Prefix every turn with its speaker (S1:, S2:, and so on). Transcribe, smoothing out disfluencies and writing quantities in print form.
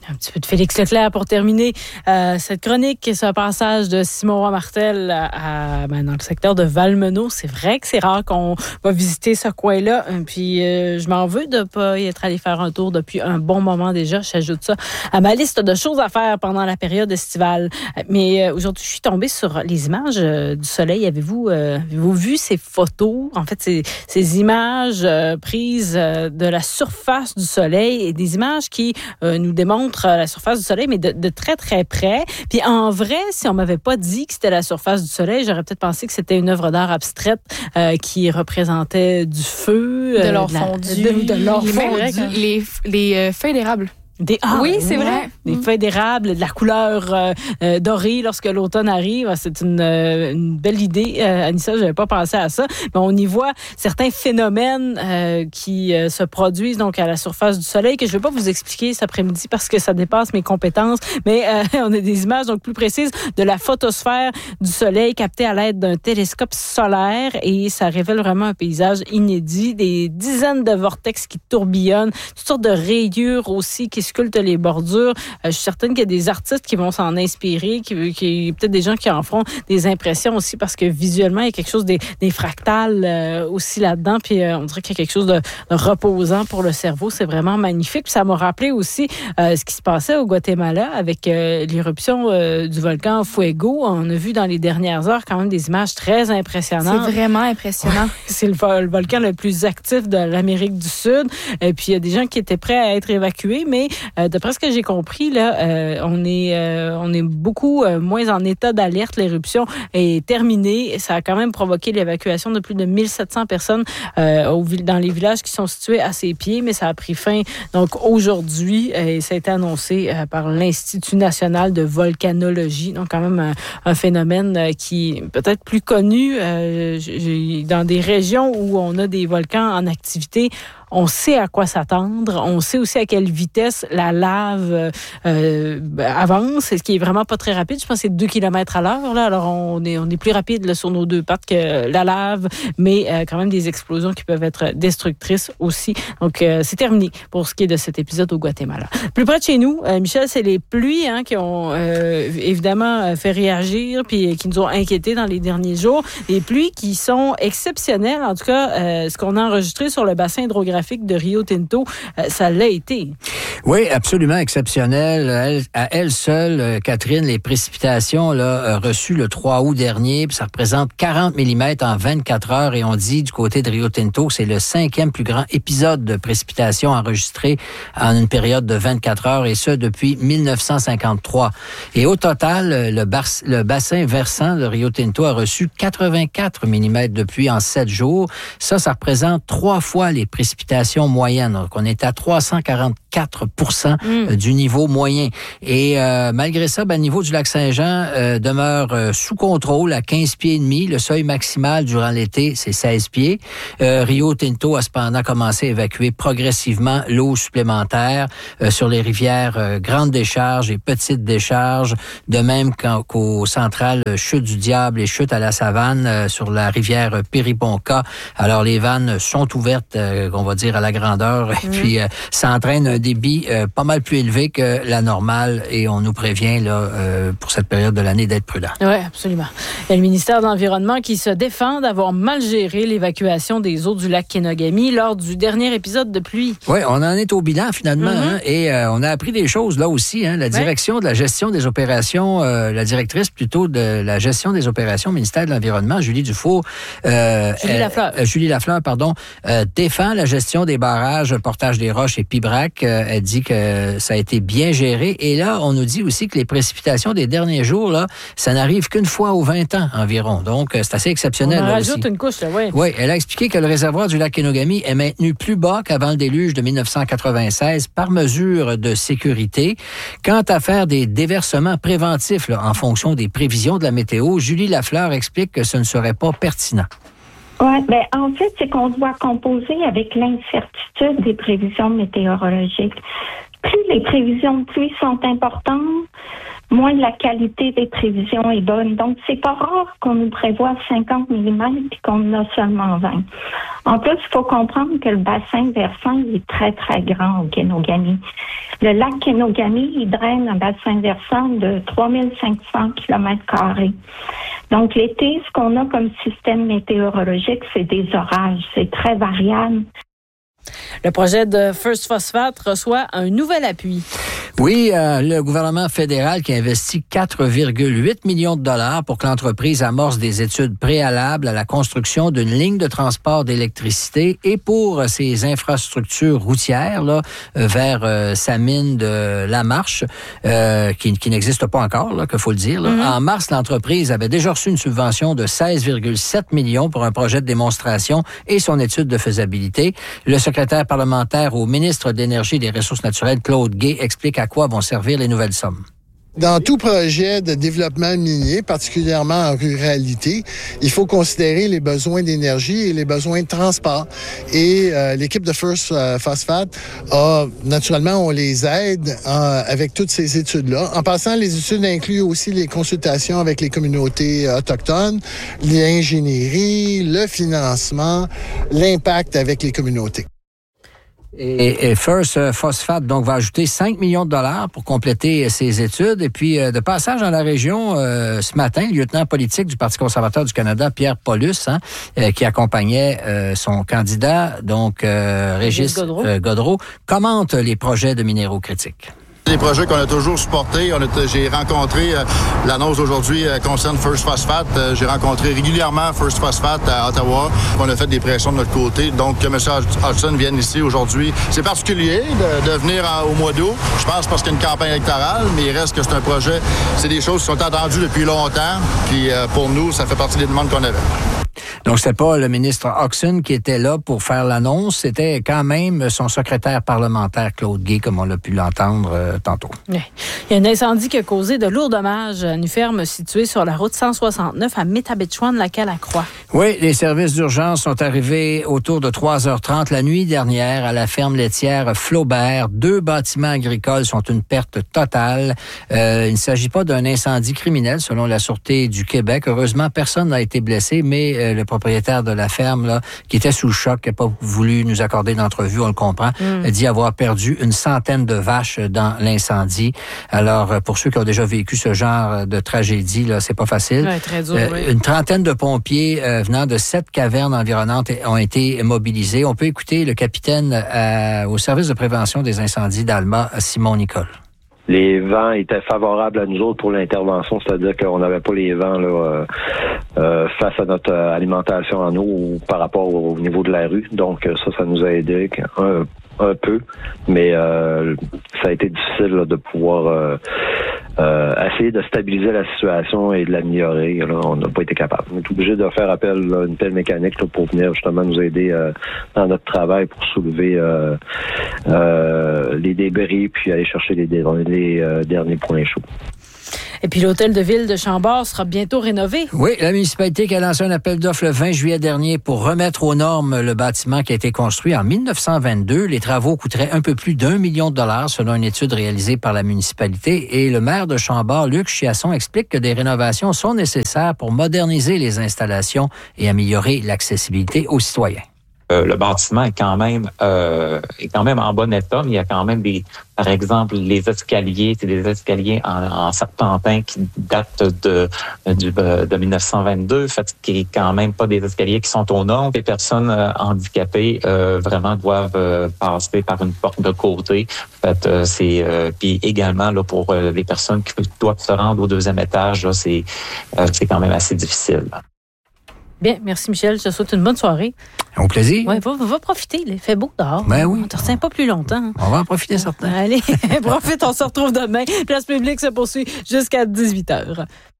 S1: Un petit peu de Félix Leclerc pour terminer cette chronique, ce passage de Simon Martel dans le secteur de Valmeneau. C'est vrai que c'est rare qu'on va visiter ce coin-là. Puis je m'en veux de ne pas y être allé faire un tour depuis un bon moment déjà. J'ajoute ça à ma liste de choses à faire pendant la période estivale. Mais aujourd'hui, je suis tombée sur les images du soleil. Avez-vous vu ces photos? En fait, ces images prises de la surface du soleil et des images qui nous démontrent la surface du soleil, mais de très, très près. Puis en vrai, si on m'avait pas dit que c'était la surface du soleil, j'aurais peut-être pensé que c'était une œuvre d'art abstraite qui représentait du feu.
S2: De l'or fondu.
S1: De l'or fondu.
S2: Les feuilles d'érable.
S1: Oui, c'est vrai. Des feuilles d'érable, de la couleur dorée lorsque l'automne arrive. C'est une belle idée, Anissa. Je n'avais pas pensé à ça. Mais on y voit certains phénomènes qui se produisent donc à la surface du soleil que je ne vais pas vous expliquer cet après-midi parce que ça dépasse mes compétences. Mais on a des images donc plus précises de la photosphère du soleil captée à l'aide d'un télescope solaire et ça révèle vraiment un paysage inédit. Des dizaines de vortex qui tourbillonnent, toutes sortes de rayures aussi qui sculptent les bordures. Je suis certaine qu'il y a des artistes qui vont s'en inspirer, peut-être des gens qui en feront des impressions aussi parce que visuellement, il y a quelque chose des fractales aussi là-dedans. Puis on dirait qu'il y a quelque chose de reposant pour le cerveau. C'est vraiment magnifique. Puis ça m'a rappelé aussi ce qui se passait au Guatemala avec l'éruption du volcan Fuego. On a vu dans les dernières heures quand même des images très impressionnantes.
S2: C'est vraiment impressionnant.
S1: C'est le volcan le plus actif de l'Amérique du Sud. Et puis il y a des gens qui étaient prêts à être évacués, mais d'après ce que j'ai compris, là, on est beaucoup moins en état d'alerte. L'éruption est terminée. Ça a quand même provoqué l'évacuation de plus de 1700 personnes dans les villages qui sont situés à ses pieds, mais ça a pris fin donc aujourd'hui et ça a été annoncé par l'Institut national de volcanologie. Donc quand même un phénomène qui est peut-être plus connu dans des régions où on a des volcans en activité. On sait à quoi s'attendre. On sait aussi à quelle vitesse la lave avance, ce qui est vraiment pas très rapide. Je pense que c'est 2 km à l'heure. Là. Alors, on est plus rapide là, sur nos deux pattes que la lave, mais quand même des explosions qui peuvent être destructrices aussi. Donc, c'est terminé pour ce qui est de cet épisode au Guatemala. Plus près de chez nous, Michel, c'est les pluies qui ont évidemment fait réagir puis qui nous ont inquiétés dans les derniers jours. Les pluies qui sont exceptionnelles. En tout cas, ce qu'on a enregistré sur le bassin hydrographique de Rio Tinto, ça l'a été.
S3: Oui, absolument exceptionnel. À elle seule, Catherine, les précipitations reçues le 3 août dernier, puis ça représente 40 mm en 24 heures et on dit du côté de Rio Tinto que c'est le 5e plus grand épisode de précipitation enregistré en une période de 24 heures et ce depuis 1953. Et au total, le bassin versant de Rio Tinto a reçu 84 mm de pluie en 7 jours. Ça représente 3 fois les précipitations moyennes. Donc, on est à 344% du niveau moyen. Et malgré ça, le niveau du lac Saint-Jean demeure sous contrôle à 15 pieds et demi. Le seuil maximal durant l'été, c'est 16 pieds. Rio Tinto a cependant commencé à évacuer progressivement l'eau supplémentaire sur les rivières Grande Décharge et Petite Décharge, de même qu'aux centrales Chute du Diable et Chute à la Savane sur la rivière Périponca. Alors, les vannes sont ouvertes, on va dire, à la grandeur et puis ça entraîne un débit pas mal plus élevé que la normale et on nous prévient pour cette période de l'année d'être prudent.
S1: Oui, absolument. Il y a le ministère de l'Environnement qui se défend d'avoir mal géré l'évacuation des eaux du lac Kenogami lors du dernier épisode de pluie.
S3: Oui, on en est au bilan finalement et on a appris des choses là aussi. La direction de la gestion des opérations, la directrice plutôt de la gestion des opérations au ministère de l'Environnement, Julie Lafleur, défend la gestion des barrages Portage des Roches et Pibrac. Elle dit que ça a été bien géré. Et là, on nous dit aussi que les précipitations des derniers jours, là, ça n'arrive qu'une fois aux 20 ans environ. Donc, c'est assez exceptionnel.
S1: On en
S3: rajoute
S1: aussi une couche, là, oui.
S3: Oui, elle a expliqué que le réservoir du lac Kenogami est maintenu plus bas qu'avant le déluge de 1996 par mesure de sécurité. Quant à faire des déversements préventifs en fonction des prévisions de la météo, Julie Lafleur explique que ce ne serait pas pertinent.
S4: Oui, en fait, c'est qu'on doit composer avec l'incertitude des prévisions météorologiques. Plus les prévisions de pluie sont importantes, moins la qualité des prévisions est bonne. Donc, c'est pas rare qu'on nous prévoit 50 mm et qu'on en a seulement 20. En plus, il faut comprendre que le bassin versant est très, très grand au Kenogami. Le lac Kenogami, il draine un bassin versant de 3500 km². Donc, l'été, ce qu'on a comme système météorologique, c'est des orages. C'est très variable.
S1: Le projet de First Phosphate reçoit un nouvel appui.
S3: Oui, le gouvernement fédéral qui investit 4,8 millions de dollars pour que l'entreprise amorce des études préalables à la construction d'une ligne de transport d'électricité et pour ses infrastructures routières là, vers sa mine de La Marche, qui n'existe pas encore, là, qu'il faut le dire. Là. En mars, l'entreprise avait déjà reçu une subvention de 16,7 millions pour un projet de démonstration et son étude de faisabilité. Le secrétaire parlementaire au ministre de l'Énergie et des Ressources naturelles, Claude Gay, explique à quoi vont servir les nouvelles sommes.
S5: Dans tout projet de développement minier, particulièrement en ruralité, il faut considérer les besoins d'énergie et les besoins de transport. Et l'équipe de First Phosphate, naturellement, on les aide avec toutes ces études-là. En passant, les études incluent aussi les consultations avec les communautés autochtones, l'ingénierie, le financement, l'impact avec les communautés.
S3: Et First Phosphate donc va ajouter 5 millions de dollars pour compléter ses études. Et puis, de passage dans la région, ce matin, le lieutenant politique du Parti conservateur du Canada, Pierre Paulus, qui accompagnait son candidat, donc Régis Godreau, commente les projets de minéraux critiques.
S6: Des projets qu'on a toujours supportés. J'ai rencontré, l'annonce d'aujourd'hui concerne First Phosphate. J'ai rencontré régulièrement First Phosphate à Ottawa. On a fait des pressions de notre côté. Donc, que M. Hodgson vienne ici aujourd'hui, c'est particulier de venir au mois d'août. Je pense parce qu'il y a une campagne électorale, mais il reste que c'est un projet. C'est des choses qui sont attendues depuis longtemps. Puis, pour nous, ça fait partie des demandes qu'on avait.
S3: Donc, c'était pas le ministre Hodgson qui était là pour faire l'annonce, c'était quand même son secrétaire parlementaire, Claude Gay, comme on l'a pu l'entendre tantôt.
S1: Oui. Il y a un incendie qui a causé de lourds dommages à une ferme située sur la route 169 à Métabetchouan-Lac-à-la-Croix.
S3: Oui, les services d'urgence sont arrivés autour de 3h30 la nuit dernière à la ferme laitière Flaubert. 2 bâtiments agricoles sont une perte totale. Il ne s'agit pas d'un incendie criminel, selon la Sûreté du Québec. Heureusement, personne n'a été blessé, mais le propriétaire de la ferme, là, qui était sous le choc, qui n'a pas voulu nous accorder d'entrevue, on le comprend, dit avoir perdu une centaine de vaches dans l'incendie. Alors, pour ceux qui ont déjà vécu ce genre de tragédie, là, c'est pas facile.
S1: Ouais, très dur, oui.
S3: Une trentaine de pompiers venant de 7 cavernes environnantes ont été mobilisés. On peut écouter le capitaine au service de prévention des incendies d'Alma, Simon Nicole.
S7: Les vents étaient favorables à nous autres pour l'intervention, c'est-à-dire qu'on n'avait pas les vents là, face à notre alimentation en eau ou par rapport au niveau de la rue. Donc ça nous a aidé un peu, mais ça a été difficile là, de pouvoir essayer de stabiliser la situation et de l'améliorer. Là, on n'a pas été capable. On est obligé de faire appel à une telle mécanique là, pour venir justement nous aider dans notre travail pour soulever les débris puis aller chercher les derniers points chauds.
S1: Et puis l'hôtel de ville de Chambord sera bientôt rénové.
S3: Oui, la municipalité qui a lancé un appel d'offres le 20 juillet dernier pour remettre aux normes le bâtiment qui a été construit en 1922. Les travaux coûteraient un peu plus d'1 million de dollars selon une étude réalisée par la municipalité. Et le maire de Chambord, Luc Chiasson, explique que des rénovations sont nécessaires pour moderniser les installations et améliorer l'accessibilité aux citoyens.
S8: Le bâtiment est quand même en bon état, mais il y a quand même par exemple, les escaliers, c'est des escaliers en serpentin qui datent de 1922, fait qui est quand même pas des escaliers qui sont aux normes. Les personnes handicapées vraiment doivent passer par une porte de côté. Fait puis également là pour les personnes qui doivent se rendre au 2e étage, là, c'est quand même assez difficile.
S1: Bien, merci Michel. Je te souhaite une bonne soirée.
S3: Au plaisir.
S1: Ouais, va profiter. Il fait beau dehors.
S3: Ben oui.
S1: On ne te retient pas plus longtemps.
S3: On va en profiter certains.
S1: Allez, profite. On se retrouve demain. Place publique se poursuit jusqu'à 18h.